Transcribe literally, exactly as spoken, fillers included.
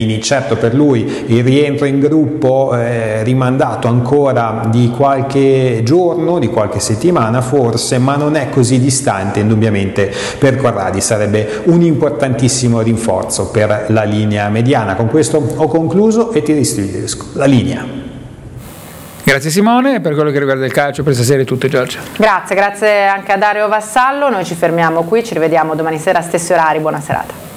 Certo, per lui il rientro in gruppo è rimandato ancora di qualche giorno, di qualche settimana forse, ma non è così distante indubbiamente per Corradi, sarebbe un importantissimo rinforzo per la linea mediana. Con questo ho concluso e ti restituisco la linea. Grazie Simone, per quello che riguarda il calcio per stasera è tutto, Giorgia. Grazie, grazie anche a Dario Vassallo, noi ci fermiamo qui, ci rivediamo domani sera a stessi orari, buona serata.